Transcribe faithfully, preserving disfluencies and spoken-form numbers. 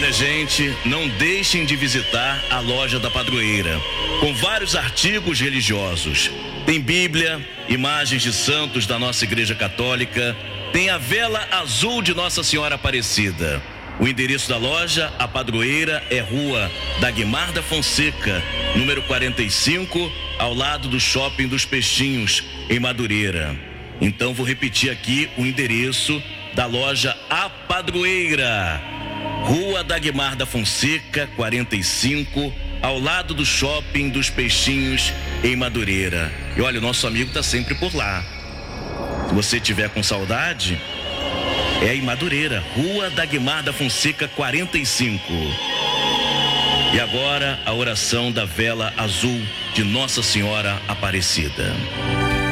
Olha, gente, não deixem de visitar a loja da Padroeira, com vários artigos religiosos. Tem Bíblia, imagens de santos da nossa Igreja Católica, tem a vela azul de Nossa Senhora Aparecida. O endereço da loja, a Padroeira, é Rua Dagmar da Fonseca, número quarenta e cinco, ao lado do Shopping dos Peixinhos, em Madureira. Então vou repetir aqui o endereço da loja A Padroeira, Rua Dagmar da Fonseca, quarenta e cinco, ao lado do Shopping dos Peixinhos, em Madureira. E olha, o nosso amigo está sempre por lá. Se você tiver com saudade, é em Madureira, Rua Dagmar da Fonseca, quarenta e cinco. E agora a oração da vela azul de Nossa Senhora Aparecida.